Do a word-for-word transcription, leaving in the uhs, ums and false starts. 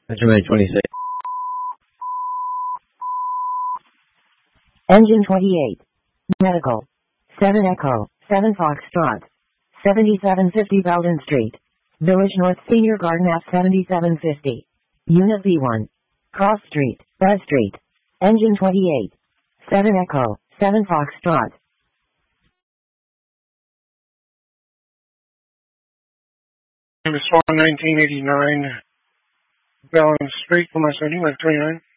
Measurement twenty-six. Engine twenty-eight. Medical. seven Echo, seven Foxtrot. seventy-seven fifty Belden Street. Village North Senior Garden F seventy-seven fifty. Unit V one. Cross Street, Buzz Street. Engine twenty-eight. seven Echo, seven Foxtrot. Name is Swan nineteen eighty-nine. Belden Street, for my setting, like twenty-nine.